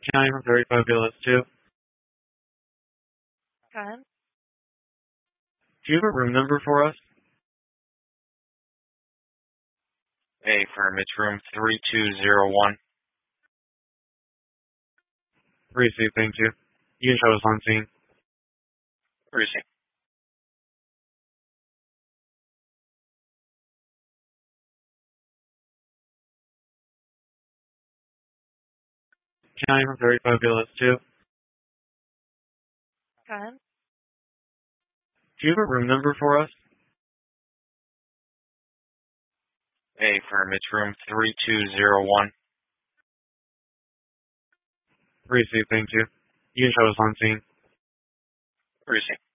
County from 35 Villas 2. Go ahead. Do you have a room number for us? Affirm, it's room 3201. Received, thank you. You can show us on scene. Received. County from 35 Villas 2. Go ahead. Do you have a room number for us? Affirm, it's room 3201. Received, thank you. You can show us on scene. Received.